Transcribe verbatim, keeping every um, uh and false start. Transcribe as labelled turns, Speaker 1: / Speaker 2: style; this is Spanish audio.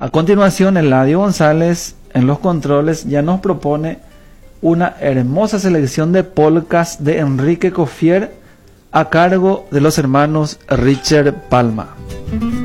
Speaker 1: A continuación, Eladio González en los controles ya nos propone una hermosa selección de polcas de Enrique Coffier a cargo de los hermanos Richard Palma.